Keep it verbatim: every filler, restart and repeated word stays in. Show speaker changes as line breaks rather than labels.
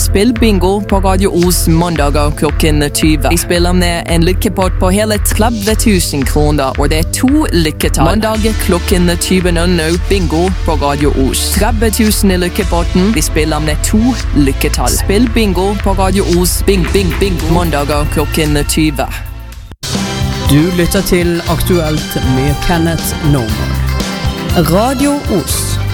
Spill bingo på Radio Os mandager klokken tjue. Vi spiller med en lykkepott på hele tretti tusen kroner, og det er to lykketall. Mandag klokken tjue null null, bingo på Radio Os. tretti tusen i lykkepotten. Vi spiller med to lykketall. Spill bingo på Radio Os. Bing, bing, bingo. Mandager klokken tjue.
Du lytter til Aktuelt med Kenneth Norman. Radio Os.